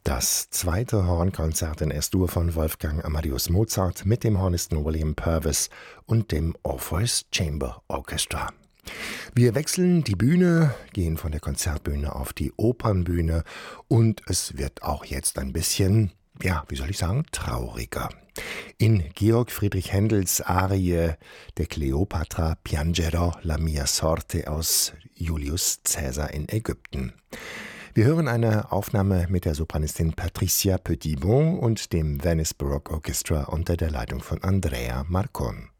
Das zweite Hornkonzert in S-Dur von Wolfgang Amadeus Mozart mit dem Hornisten William Purvis und dem Orpheus Chamber Orchestra. Wir wechseln die Bühne, gehen von der Konzertbühne auf die Opernbühne und es wird auch jetzt ein bisschen, trauriger. In Georg Friedrich Händels Arie der Kleopatra Piangerò la mia sorte aus Julius Caesar in Ägypten. Wir hören eine Aufnahme mit der Sopranistin Patricia Petitbon und dem Venice Baroque Orchestra unter der Leitung von Andrea Marcon.